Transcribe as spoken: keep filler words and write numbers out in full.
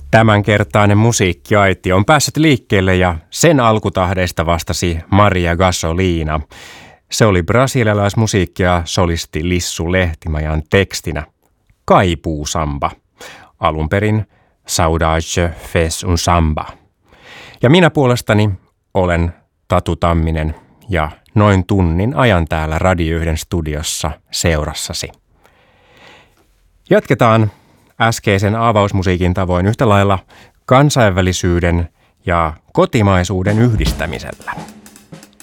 Tämänkertainen musiikkiaiti on päässyt liikkeelle ja sen alkutahdeista vastasi Maria Gasolina. Se oli brasilialaismusiikkia solisti Lissu Lehtimajan tekstinä Kaipuusamba. Alun perin Saudade fez un samba. Ja minä puolestani olen Tatu Tamminen ja noin tunnin ajan täällä Radio yhden studiossa seurassasi. Jatketaan äskeisen avausmusiikin tavoin yhtä lailla kansainvälisyyden ja kotimaisuuden yhdistämisellä.